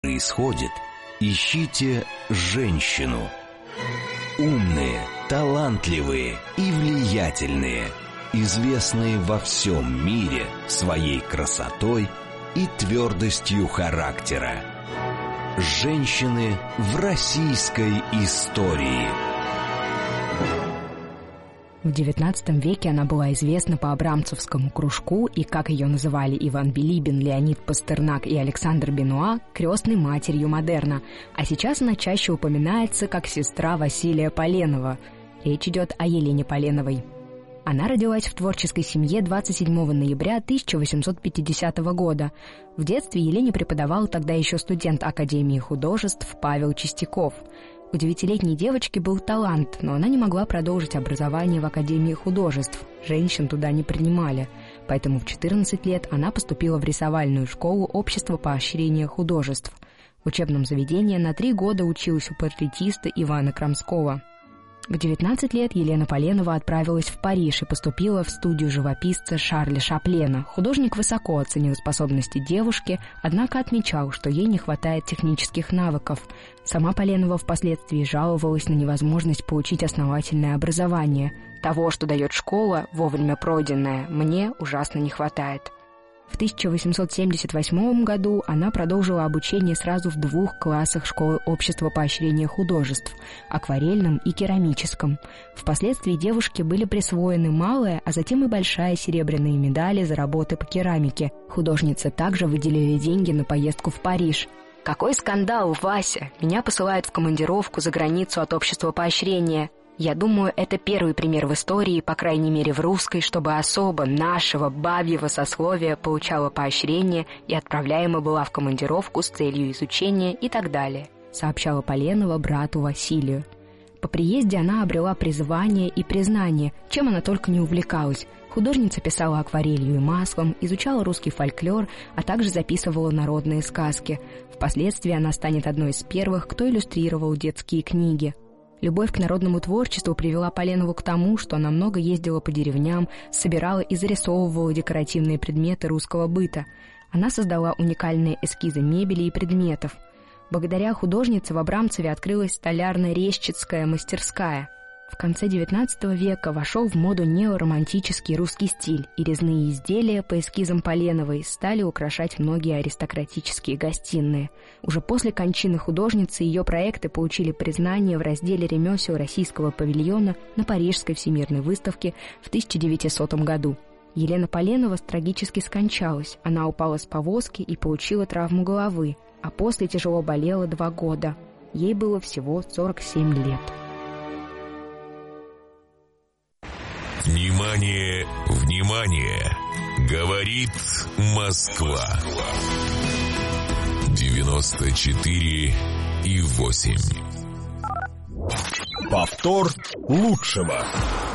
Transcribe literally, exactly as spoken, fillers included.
происходит, ищите женщину. Умные, талантливые и влиятельные, известные во всем мире своей красотой и твердостью характера. Женщины в российской истории. В девятнадцатом веке она была известна по Абрамцевскому кружку и, как ее называли Иван Билибин, Леонид Пастернак и Александр Бенуа, крестной матерью модерна, а сейчас она чаще упоминается как сестра Василия Поленова. Речь идет о Елене Поленовой. Она родилась в творческой семье двадцать седьмого ноября тысяча восемьсот пятидесятого года. В детстве Елене преподавал тогда еще студент Академии художеств Павел Чистяков. У девятилетней девочки был талант, но она не могла продолжить образование в Академии художеств. Женщин туда не принимали. Поэтому в четырнадцать лет она поступила в рисовальную школу Общества поощрения художеств. В учебном заведении на три года училась у портретиста Ивана Крамского. В девятнадцать лет Елена Поленова отправилась в Париж и поступила в студию живописца Шарля Шаплена. Художник высоко оценил способности девушки, однако отмечал, что ей не хватает технических навыков. Сама Поленова впоследствии жаловалась на невозможность получить основательное образование. «Того, что дает школа, вовремя пройденное, мне ужасно не хватает». В тысяча восемьсот семьдесят восьмом году она продолжила обучение сразу в двух классах школы Общества поощрения художеств – акварельном и керамическом. Впоследствии девушке были присвоены малая, а затем и большая серебряные медали за работы по керамике. Художнице также выделили деньги на поездку в Париж. «Какой скандал, Вася! Меня посылают в командировку за границу от Общества поощрения. Я думаю, это первый пример в истории, по крайней мере в русской, чтобы особо нашего бабьего сословия получала поощрение и отправляема была в командировку с целью изучения и так далее», сообщала Поленова брату Василию. По приезде она обрела призвание и признание, чем она только не увлекалась. Художница писала акварелью и маслом, изучала русский фольклор, а также записывала народные сказки. Впоследствии она станет одной из первых, кто иллюстрировал детские книги. Любовь к народному творчеству привела Поленову к тому, что она много ездила по деревням, собирала и зарисовывала декоративные предметы русского быта. Она создала уникальные эскизы мебели и предметов. Благодаря художнице в Абрамцеве открылась столярно-резчицкая мастерская. В конце девятнадцатого века вошел в моду неоромантический русский стиль, и резные изделия по эскизам Поленовой стали украшать многие аристократические гостиные. Уже после кончины художницы ее проекты получили признание в разделе ремесел российского павильона на Парижской всемирной выставке в тысяча девятисотом году. Елена Поленова трагически скончалась. Она упала с повозки и получила травму головы, а после тяжело болела два года. Ей было всего сорок семь лет. Внимание, внимание! Говорит Москва. девяносто четыре и восемь. Повтор лучшего.